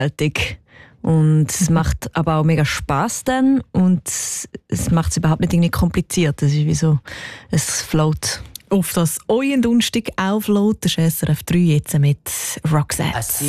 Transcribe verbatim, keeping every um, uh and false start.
vielfältig. Und es macht aber auch mega Spass dann und es macht es überhaupt nicht irgendwie kompliziert. Es ist wie so, es float. Auf das euren Donnerstag auflädt, ist S R F drei jetzt mit Roxette.